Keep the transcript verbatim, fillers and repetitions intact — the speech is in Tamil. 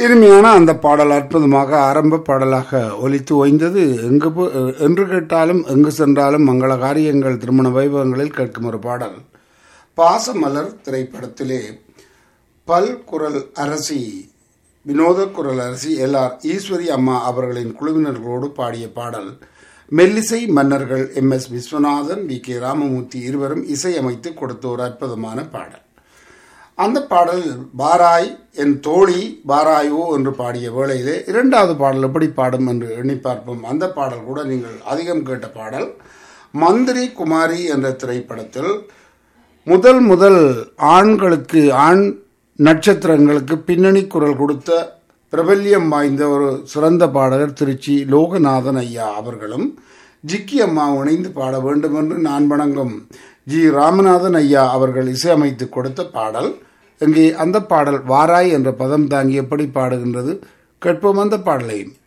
இனிமையான அந்த பாடல் அற்புதமாக ஆரம்ப பாடலாக ஒலித்து ஓய்ந்தது. எங்கு போ- என்று கேட்டாலும் எங்கு சென்றாலும் மங்கள காரியங்கள் திருமண வைபவங்களில் கேட்கும் ஒரு பாடல். பாசமலர் திரைப்படத்திலே பல் குரல் அரசி வினோத குரல் அரசி எல் ஆர் ஈஸ்வரி அம்மா அவர்களின் குழுவினர்களோடு பாடிய பாடல். மெல்லிசை மன்னர்கள் M S Viswanathan, V K Ramamurthy இருவரும் இசையமைத்து கொடுத்த ஒரு அற்புதமான பாடல். அந்த பாடல் பாராய் என் தோழி பாராயோ என்று பாடிய வேளையிலே இரண்டாவது பாடல் எப்படி பாடும் என்று எண்ணி பார்ப்போம். அந்த பாடல் கூட நீங்கள் அதிகம் கேட்ட பாடல். மந்திரி குமாரி என்ற திரைப்படத்தில் முதல் முதல் ஆண்களுக்கு ஆண் நட்சத்திரங்களுக்கு பின்னணி குரல் கொடுத்த பிரபல்யம் வாய்ந்த ஒரு சிறந்த பாடகர் திருச்சி லோகநாதன் ஐயா அவர்களும் ஜிக்கி அம்மா இணைந்து பாட வேண்டும் என்று நான் வணங்கும் ஜி ராமநாதன் ஐயா அவர்கள் இசையமைத்து கொடுத்த பாடல். இங்கே அந்த பாடல் வாராய் என்ற பதம் தாங்கி எப்படி பாடுகின்றது கேட்போம் அந்த பாடலையும்.